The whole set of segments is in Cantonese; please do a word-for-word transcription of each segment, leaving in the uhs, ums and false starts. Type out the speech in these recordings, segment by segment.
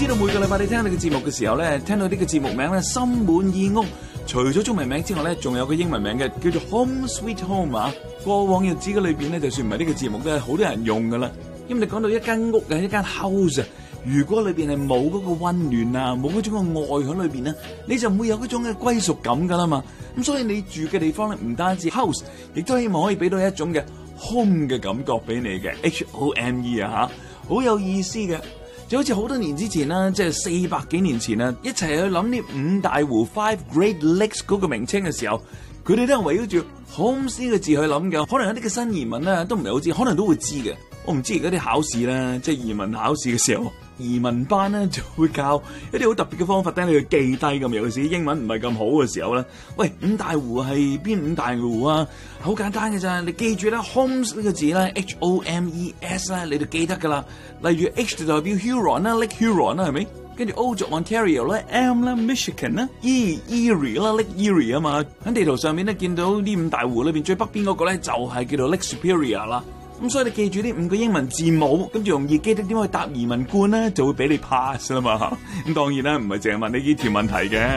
知道每個禮拜你聽你嘅節目嘅時候咧，聽到呢個節目名咧，心滿意屋。除咗中文名之外咧，仲有個英文名嘅，叫做 Home Sweet Home 啊。過往日子嘅裏邊咧，就算唔係呢個節目咧，好多人用噶啦。因為你講到一間屋啊，一間 house 啊，如果裏邊係冇嗰個溫暖啊，冇嗰種嘅愛喺裏邊咧，你就唔會有嗰種嘅歸屬感噶啦嘛。咁所以你住嘅地方咧，唔單止 house， 亦都希望可以俾到一種嘅 home 嘅感覺俾你嘅 H O M E 啊嚇，好有意思嘅。就好似好多年之前啦，即係四百幾年前啦，一齊去諗呢五大湖 Five Great Lakes 嗰個名稱嘅時候，佢哋都係圍繞住 homes 呢個字去諗嘅。可能有啲嘅新移民咧都唔係好知，可能都會知嘅。我唔知而家啲考試咧，即係移民考試嘅時候，移民班咧就會教一啲好特別嘅方法，等你去記低咁。尤其是英文唔係咁好嘅時候咧，喂，五大湖係邊五大湖啊？好簡單嘅咋，你記住啦 ，homes 呢個字咧 ，H O M E S 啦，你就記得噶啦。例如 H 就代表 Huron 啦 ，Lake Huron 啦，係咪？跟住 O 就 Ontario 啦 ，M 啦 Michigan 啦 ，E Erie 啦 ，Lake Erie 啊嘛。喺地圖上面咧見到呢五大湖裏邊最北邊嗰個咧就係叫做 Lake Superior 啦。咁所以你記住呢五個英文字母，跟住容易記得點去答移民官咧，就會俾你 pass 啦嘛。咁當然啦，唔係淨係問你呢條問題嘅。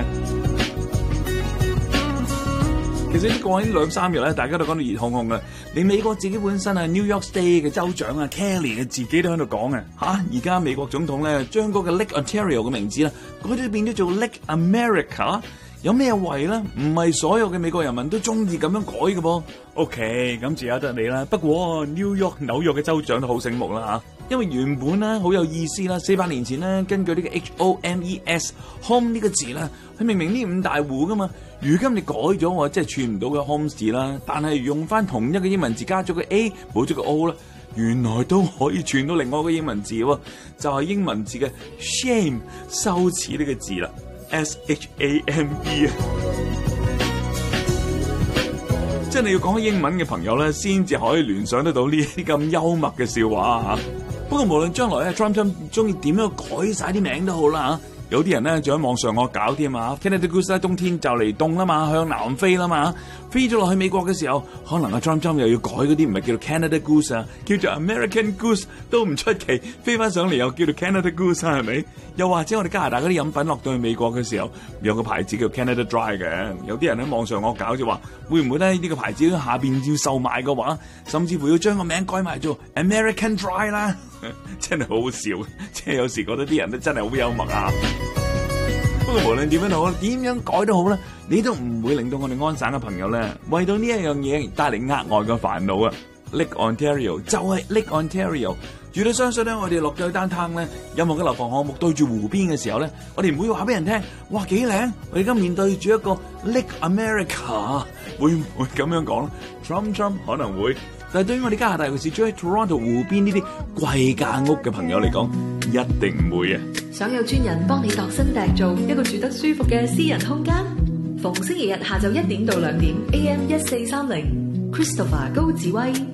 其實呢過呢兩三日咧，大家都講到熱烘烘嘅。連美國自己本身啊 New York State 嘅州長啊 Kelly 啊自己都喺度講嘅嚇。而家美國總統咧將嗰個 Lake Ontario 嘅名字啦，改咗變咗做 Lake America。有咩謂咧？唔係所有嘅美國人民都中意咁樣改嘅噃。OK，咁就由得你啦。不過 New York 紐約嘅州長都好醒目啦嚇，因為原本咧好有意思啦。四百年前咧，根據呢個 H O M E S home 呢個字啦，佢明明呢五大湖噶嘛，如今你改咗喎，即係串唔到個 home 字啦。但係用翻同一個英文字加咗個 A，冇咗個 O 啦，原來都可以串到另外一個英文字喎，就係英文字嘅 shame 羞恥呢個字啦。S H A M E 啊，真係要講英文嘅朋友咧，先至可以聯想得到呢啲咁幽默嘅笑話啊！不過無論將來咧 Trump Trump 中意點樣改晒啲名都好啦嚇。有啲人咧就喺網上惡搞添嘛 ，Canada Goose 咧冬天就嚟凍啦嘛，向南飛啦嘛，飛咗落去美國嘅時候，可能阿 Trump Trump 又要改嗰啲，唔係叫做 Canada Goose 啊，叫做 American Goose 都唔出奇，飛翻上嚟又叫做 Canada Goose 啊，係咪？又或者我哋加拿大嗰啲飲品落到去美國嘅時候，有個牌子叫 Canada Dry 嘅，有啲人喺網上惡搞就話，會唔會咧呢、呢個牌子下邊要售賣嘅話，甚至乎要將個名改埋做 American Dry 啦，真係好好笑，即係有時覺得啲人都真係好幽默啊！不過無論點樣好，點樣改都好咧，你都唔會令到我哋安省嘅朋友咧，為到呢一樣嘢帶嚟額外嘅煩惱啊 ！Lake Ontario 就係 Lake Ontario， 絕對相信咧，我哋落咗去單灘咧，任何嘅樓房項目對住湖邊嘅時候咧，我哋唔會話俾人聽，哇幾靚！我哋而家面對住一個 Lake America， 會唔會咁樣講咧 ？Trump Trump 可能會，但係對於我哋加拿大尤其是住喺 Toronto 湖邊呢啲貴價屋嘅朋友嚟講，一定唔會啊！ 想有專人幫你度身訂造一個住得舒服嘅私人空間，逢星期日下晝一點到兩點 A M 一四三零 Christopher 高志威